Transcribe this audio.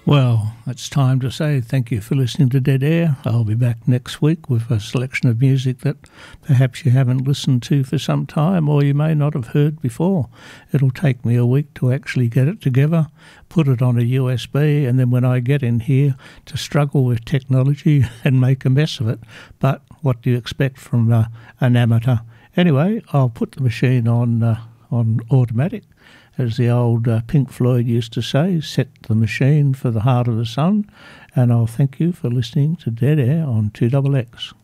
Well, it's time to say thank you for listening to Dead Air. I'll be back next week with a selection of music that perhaps you haven't listened to for some time or you may not have heard before. It'll take me a week to actually get it together, put it on a USB, and then when I get in here to struggle with technology and make a mess of it. But what do you expect from an amateur? Anyway, I'll put the machine on automatic. As the old Pink Floyd used to say, set the machine for the heart of the sun, and I'll thank you for listening to Dead Air on 2XX.